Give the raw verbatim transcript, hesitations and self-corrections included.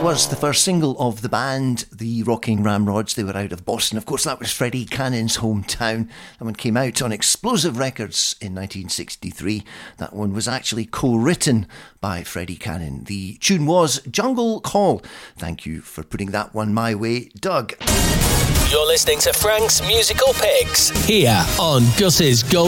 was the first single of the band, the Rocking Ramrods. They were out of Boston. Of course, that was Freddie Cannon's hometown. That one came out on Explosive Records in nineteen sixty-three. That one was actually co-written by Freddie Cannon. The tune was Jungle Call. Thank you for putting that one my way, Doug. You're listening to Frank's Musical Picks here on Gus's Gold